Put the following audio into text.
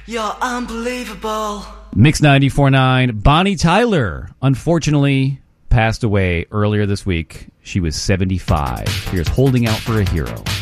You're unbelievable. Mix 94.9. Bonnie Tyler, unfortunately, passed away earlier this week. She was 75. Here's Holding Out for a Hero.